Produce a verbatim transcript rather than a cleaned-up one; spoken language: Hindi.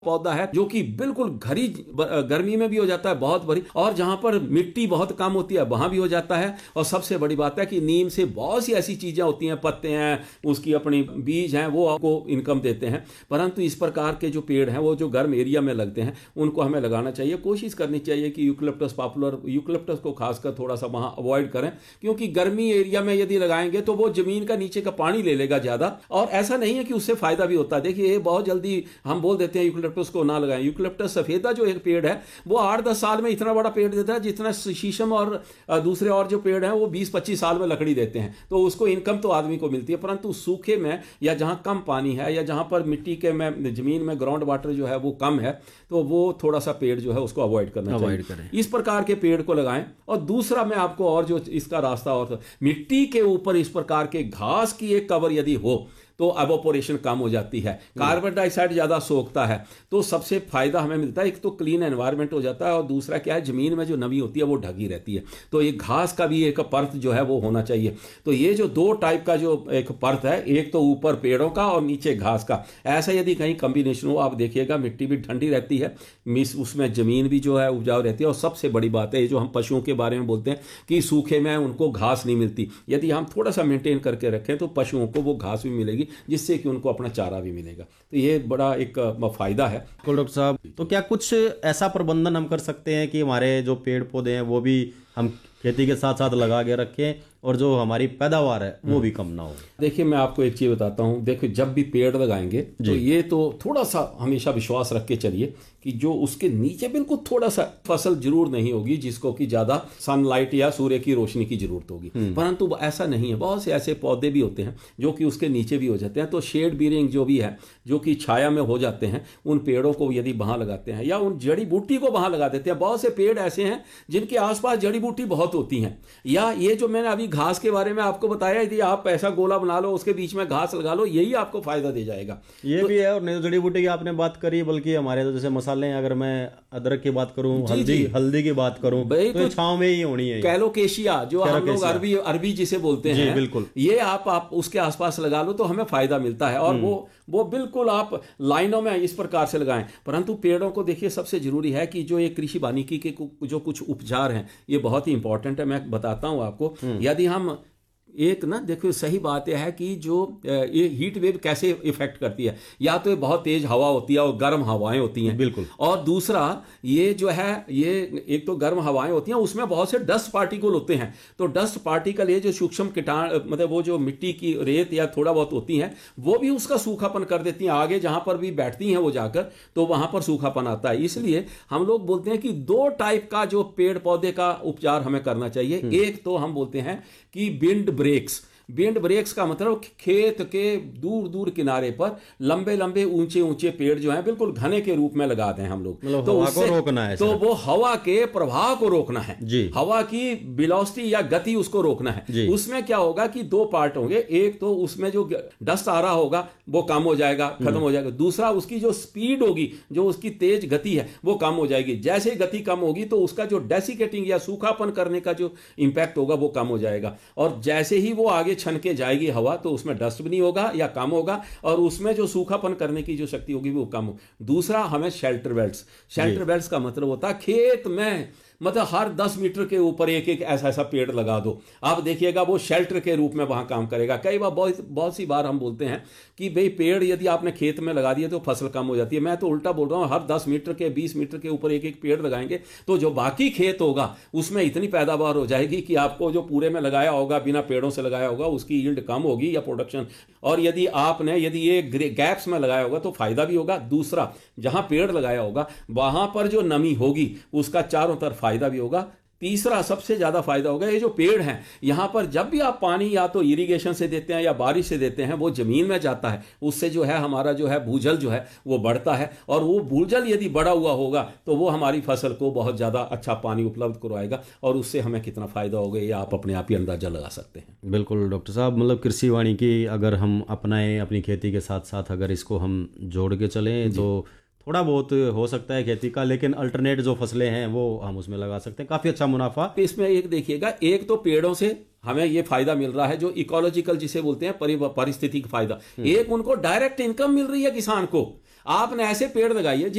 पौधा है जो कि बिल्कुल घरी गर्मी में भी हो जाता है बहुत बड़ी, और जहां पर मिट्टी बहुत कम होती है वहां भी हो जाता है। और सबसे बड़ी बात है कि नीम से बहुत सी ऐसी चीजें होती हैं, पत्ते हैं, उसकी अपनी बीज हैं, वो आपको इनकम देते हैं। परंतु इस प्रकार के जो पेड़ हैं वो जो गर्म एरिया में लगते हैं उनको हमें लगाना चाहिए। कोशिश करनी चाहिए कि यूकलिप्टस पॉपुलर, यूकलिप्टस को खासकर थोड़ा सा वहां अवॉइड करें, क्योंकि गर्मी एरिया में यदि लगाएंगे तो वो जमीन का नीचे का पानी ले लेगा ज्यादा, और ऐसा नहीं है कि उससे फायदा भी होता है। देखिए बहुत जल्दी हम बोल देते हैं यूकलिप्टस को ना लगाएं। यूकलिप्टस सफेदा जो एक पेड़ है वो आठ दस साल में इतना बड़ा पेड़ देता है जितना शीशम और दूसरे और जो पेड़ हैं वो बीस पच्चीस साल में लकड़ी देते हैं। तो उसको इनकम तो आदमी को मिलती है, परंतु सूखे में या जहां कम पानी है या जहां पर मिट्टी के में जमीन में ग्राउंड वाटर जो है वो कम है, तो वो थोड़ा सा पेड़ जो है उसको अवॉइड करना अवॉइड चाहिए। करें। इस प्रकार के पेड़ को लगाएं। और दूसरा मैं आपको और जो इसका रास्ता, और मिट्टी के ऊपर इस प्रकार के घास की एक कवर यदि हो तो एवोपोरेशन कम हो जाती है, कार्बन डाइऑक्साइड ज्यादा सोखता है, तो सबसे फायदा हमें मिलता है। एक तो क्लीन एनवायरनमेंट हो जाता है, और दूसरा क्या है, जमीन में जो नमी होती है वो ढकी रहती है। तो एक घास का भी एक परत जो है वो होना चाहिए। तो ये जो दो टाइप का जो एक परत है, एक तो ऊपर पेड़ों का और नीचे घास का, ऐसा यदि कहीं कॉम्बिनेशन हो, आप देखिएगा मिट्टी भी ठंडी रहती है, मिस उसमें जमीन भी जो है उपजाऊ रहती है। और सबसे बड़ी बात है, ये जो हम पशुओं के बारे में बोलते हैं कि सूखे में उनको घास नहीं मिलती, यदि हम थोड़ा सा मेंटेन करके रखें तो पशुओं को वो घास भी मिलेगी, जिससे कि उनको अपना चारा भी मिलेगा। तो ये बड़ा एक फायदा है। डॉक्टर साहब, तो क्या कुछ ऐसा प्रबंधन हम कर सकते हैं कि हमारे जो पेड़ पौधे हैं वो भी हम खेती के साथ साथ लगा के रखें और जो हमारी पैदावार है वो भी कम ना हो? देखिए मैं आपको एक चीज बताता हूं, देखिए जब भी पेड़ लगाएंगे तो ये तो थोड़ा सा हमेशा विश्वास रख के चलिए कि जो उसके नीचे बिल्कुल थोड़ा सा फसल जरूर नहीं होगी जिसको कि ज्यादा सनलाइट या सूर्य की रोशनी की जरूरत होगी, परंतु ऐसा नहीं है। बहुत से ऐसे पौधे भी होते हैं जो कि उसके नीचे भी हो जाते हैं। तो शेड बीरिंग जो भी है, जो कि छाया में हो जाते हैं, उन पेड़ों को यदि वहां लगाते हैं या उन जड़ी बूटी को वहां लगा देते हैं। बहुत से पेड़ ऐसे हैं जिनके आसपास जड़ी बूटी बहुत होती हैं, या ये जो मैंने अभी घास के बारे में आपको बताया, यदि आप ऐसा गोला बना लो, उसके बीच में घास लगा लो, यही आपको फायदा दे जाएगा। ये तो, भी है। और नहीं तो जड़ी बूटी की आपने बात करी, बल्कि हमारे तो जैसे मसाले हैं, अगर मैं अदरक की बात करूं, हल्दी हल्दी की बात करूं, तो, तो छांव में ही होनी है। कैलोकेशिया जो हम लोग अरबी अरबी जिसे बोलते हैं, बिल्कुल, ये आप आप उसके आसपास लगा लो तो हमें फायदा मिलता है। और वो वो बिल्कुल आप लाइनों में इस प्रकार से लगाएं। परंतु पेड़ों को देखिए सबसे जरूरी है कि जो ये कृषि वानिकी के जो कुछ उपचार हैं ये बहुत ही इंपॉर्टेंट है। मैं बताता हूं आपको, यदि हम एक ना देखो, सही बात यह है कि जो ये हीट वेव कैसे इफेक्ट करती है, या तो ये बहुत तेज हवा होती है और गर्म हवाएं होती हैं, बिल्कुल, और दूसरा ये जो है, ये एक तो गर्म हवाएं होती हैं, उसमें बहुत से डस्ट पार्टिकल होते हैं। तो डस्ट पार्टिकल, ये जो सूक्ष्म कीटाणु, मतलब वो जो मिट्टी की रेत या थोड़ा बहुत होती हैं, वो भी उसका सूखापन कर देती हैं। आगे जहां पर भी बैठती हैं वो जाकर, तो वहां पर सूखापन आता है। इसलिए हम लोग बोलते हैं कि दो टाइप का जो पेड़ पौधे का उपचार हमें करना चाहिए। एक तो हम बोलते हैं कि विंड ब्रेक्स। विंड ब्रेक्स का मतलब खेत के दूर दूर किनारे पर लंबे लंबे ऊंचे ऊंचे पेड़ जो हैं बिल्कुल घने के रूप में लगा दें हम लोग, मतलब तो उससे रोकना है, तो वो हवा के प्रवाह को रोकना है जी, हवा की वेलोसिटी या गति उसको रोकना है। उसमें क्या होगा कि दो पार्ट होंगे, एक तो उसमें जो डस्ट आ रहा होगा वो कम हो जाएगा, खत्म हो जाएगा। दूसरा उसकी जो स्पीड होगी, जो उसकी तेज गति है वो कम हो जाएगी। जैसे गति कम होगी तो उसका जो डेसिकेटिंग या सूखापन करने का जो इंपैक्ट होगा वो कम हो जाएगा। और जैसे ही वो आगे छन के जाएगी हवा, तो उसमें डस्ट भी नहीं होगा या कम होगा, और उसमें जो सूखापन करने की जो शक्ति होगी वो कम हो। दूसरा हमें शेल्टर बेल्ट्स। शेल्टर बेल्ट्स का मतलब होता है खेत में, मतलब हर दस मीटर के ऊपर एक एक ऐसा ऐसा पेड़ लगा दो। आप देखिएगा वो शेल्टर के रूप में वहां काम करेगा। कई बार बहुत बहुत सी बार हम बोलते हैं कि भाई पेड़ यदि आपने खेत में लगा दिया तो फसल कम हो जाती है। मैं तो उल्टा बोल रहा हूं, हर दस मीटर के बीस मीटर के ऊपर एक एक पेड़ लगाएंगे तो जो बाकी खेत होगा उसमें इतनी पैदावार हो जाएगी कि आपको जो पूरे में लगाया होगा, बिना पेड़ों से लगाया होगा, उसकी यील्ड कम होगी या प्रोडक्शन। और यदि आपने यदि ये गैप्स में लगाया होगा तो फायदा भी होगा। दूसरा, जहां पेड़ लगाया होगा वहां पर जो नमी होगी उसका चारों तरफ फायदा भी होगा। तीसरा सबसे ज्यादा फायदा होगा, ये जो पेड़ हैं यहां पर जब भी आप पानी या तो इरिगेशन से देते हैं या बारिश से देते हैं, वो जमीन में जाता है, उससे जो है हमारा जो है भूजल जो है वो बढ़ता है। और वो भूजल यदि बढ़ा हुआ होगा तो वो हमारी फसल को बहुत ज्यादा अच्छा पानी उपलब्ध करवाएगा, और उससे हमें कितना फायदा होगा ये आप अपने आप ही अंदाजा लगा सकते हैं। बिल्कुल डॉक्टर साहब, मतलब कृषि वानिकी अगर हम अपनाएं अपनी खेती के साथ साथ, अगर इसको हम जोड़ के चलें तो थोड़ा बहुत हो सकता है खेती का, लेकिन अल्टरनेट जो फसलें हैं वो हम उसमें लगा सकते हैं, काफी अच्छा मुनाफा। इसमें एक देखिएगा, एक तो पेड़ों से हमें ये फायदा मिल रहा है जो इकोलॉजिकल जिसे बोलते हैं परिस्थितिक फायदा, एक उनको डायरेक्ट इनकम मिल रही है किसान को। आपने ऐसे पेड़ लगाइए